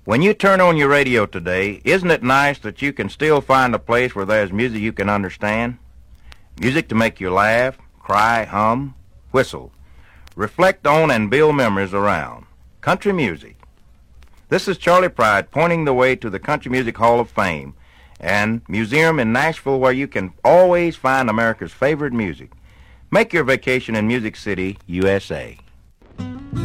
When you turn on your radio today, isn't it nice that you can still find a place where there's music you can understand? Music to make you laugh, cry, hum, whistle, reflect on and build memories around. Country music. This is Charlie Pride pointing the way to the Country Music Hall of Fame and museum in Nashville where you can always find America's favorite music. Make your vacation in Music City, USA.